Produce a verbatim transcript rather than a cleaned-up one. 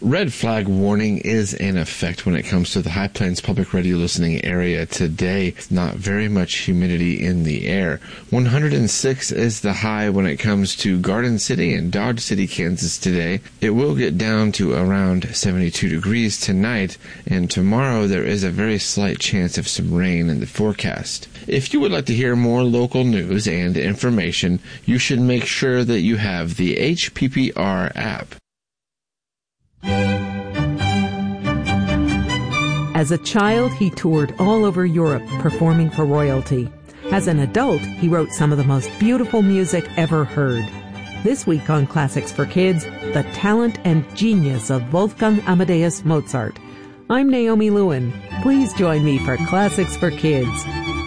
red flag warning is in effect when it comes to the High Plains Public Radio listening area today. Not very much humidity in the air. one hundred six is the high when it comes to Garden City and Dodge City, Kansas today. It will get down to around seventy-two degrees tonight, and tomorrow there is a very slight chance of some rain in the forecast. If you would like to hear more local news and information, you should make sure that you have the H P P R app. As a child, he toured all over Europe performing for royalty. As an adult, he wrote some of the most beautiful music ever heard. This week on Classics for Kids, the talent and genius of Wolfgang Amadeus Mozart. I'm Naomi Lewin. Please join me for Classics for Kids.